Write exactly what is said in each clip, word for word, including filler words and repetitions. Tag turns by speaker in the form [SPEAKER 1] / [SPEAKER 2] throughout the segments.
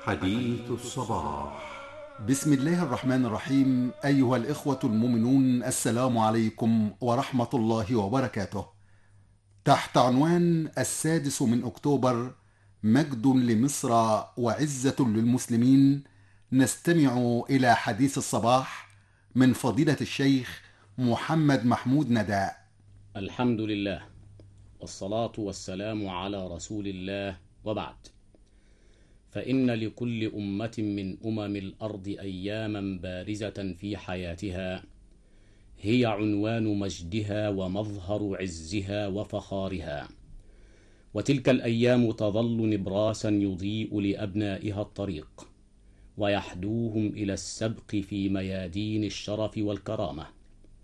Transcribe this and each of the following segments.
[SPEAKER 1] حديث الصباح.
[SPEAKER 2] بسم الله الرحمن الرحيم. أيها الإخوة المؤمنون، السلام عليكم ورحمة الله وبركاته. تحت عنوان السادس من أكتوبر، مجد لمصر وعزة للمسلمين، نستمع إلى حديث الصباح من فضيلة الشيخ محمد محمود ندى.
[SPEAKER 3] الحمد لله والصلاة والسلام على رسول الله، وبعد. فإن لكل أمة من أمم الأرض أياما بارزة في حياتها هي عنوان مجدها ومظهر عزها وفخارها، وتلك الأيام تظل نبراسا يضيء لأبنائها الطريق ويحدوهم إلى السبق في ميادين الشرف والكرامة.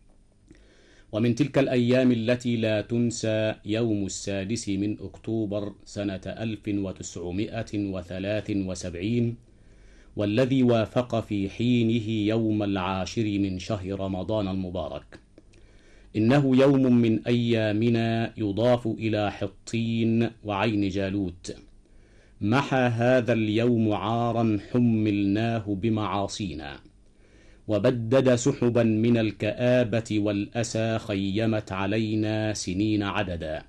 [SPEAKER 3] ومن تلك الأيام التي لا تنسى يوم السادس من أكتوبر سنة ألف وتسعمائة وثلاث وسبعين، والذي وافق في حينه يوم العاشر من شهر رمضان المبارك. إنه يوم من أيامنا يضاف إلى حطين وعين جالوت. محى هذا اليوم عارا حملناه بمعاصينا، وبدد سحبا من الكآبة والأسى خيمت علينا سنين عددا،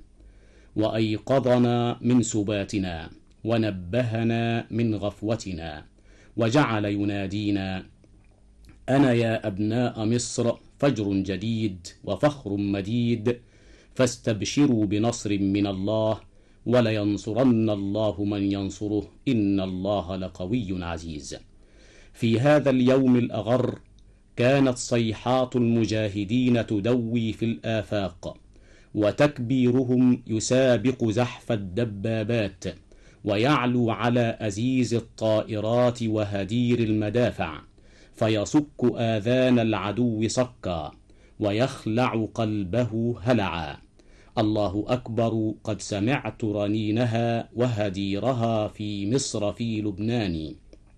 [SPEAKER 3] وأيقظنا من سباتنا ونبهنا من غفوتنا، وجعل ينادينا: أنا يا أبناء مصر فجر جديد وفخر مديد، فاستبشروا بنصر من الله، ولينصرن الله من ينصره، إن الله لقوي عزيز. في هذا اليوم الأغر كانت صيحات المجاهدين تدوي في الآفاق، وتكبيرهم يسابق زحف الدبابات، ويعلو على أزيز الطائرات وهدير المدافع، فيصك آذان العدو صكا ويخلع قلبه هلعا. الله أكبر، قد سمعت رنينها وهديرها في مصر في لبنان.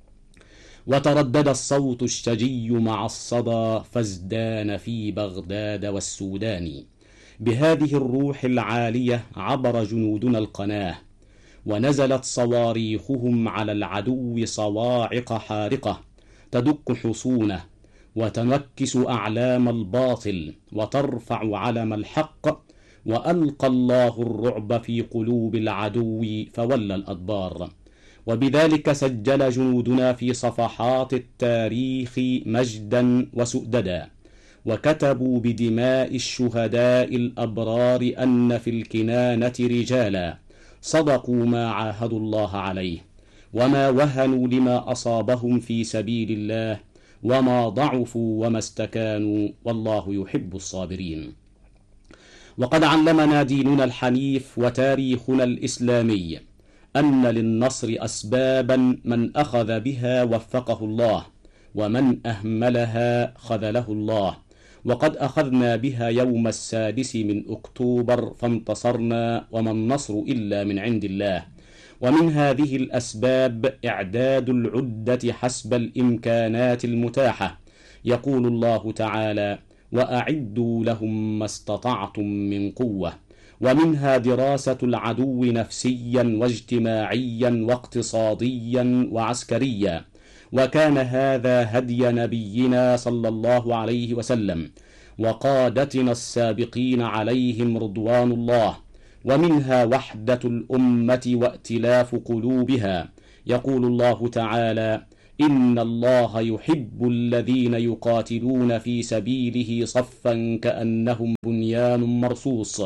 [SPEAKER 3] وتردد الصوت الشجي مع الصدى، فازدان في بغداد والسودان. بهذه الروح العالية عبر جنودنا القناة، ونزلت صواريخهم على العدو صواعق حارقة تدق حصونه، وتنكس أعلام الباطل، وترفع علم الحق. وألقى الله الرعب في قلوب العدو فولى الأدبار. وبذلك سجل جنودنا في صفحات التاريخ مجدا وسؤددا، وكتبوا بدماء الشهداء الأبرار أن في الكنانة رجالا صدقوا ما عاهدوا الله عليه، وما وهنوا لما أصابهم في سبيل الله، وما ضعفوا وما استكانوا، والله يحب الصابرين. وقد علمنا ديننا الحنيف وتاريخنا الإسلامي أن للنصر أسبابا، من أخذ بها وفقه الله، ومن أهملها خذله الله. وقد أخذنا بها يوم السادس من أكتوبر فانتصرنا، وما النصر إلا من عند الله. ومن هذه الأسباب إعداد العدة حسب الإمكانات المتاحة. يقول الله تعالى: وأعدوا لهم ما استطعتم من قوة. ومنها دراسة العدو نفسيا واجتماعيا واقتصاديا وعسكريا، وكان هذا هدي نبينا صلى الله عليه وسلم وقادتنا السابقين عليهم رضوان الله. ومنها وحدة الأمة وائتلاف قلوبها. يقول الله تعالى: إن الله يحب الذين يقاتلون في سبيله صفا كأنهم بنيان مرصوص.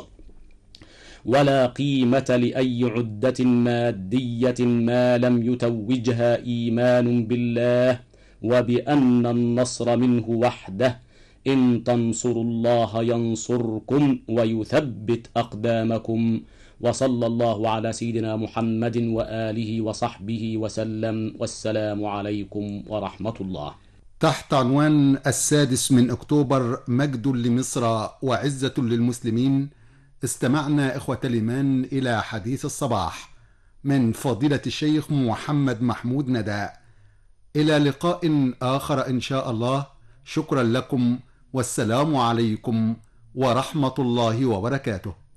[SPEAKER 3] ولا قيمة لأي عدة مادية ما لم يتوجها إيمان بالله وبأن النصر منه وحده. إن تنصروا الله ينصركم ويثبت أقدامكم. وصلى الله على سيدنا محمد وآله وصحبه وسلم، والسلام عليكم ورحمة الله.
[SPEAKER 2] تحت عنوان السادس من أكتوبر، مجد لمصر وعزة للمسلمين، استمعنا إخوة الإيمان إلى حديث الصباح من فضيلة الشيخ محمد محمود ندى. إلى لقاء آخر إن شاء الله. شكرا لكم، والسلام عليكم ورحمة الله وبركاته.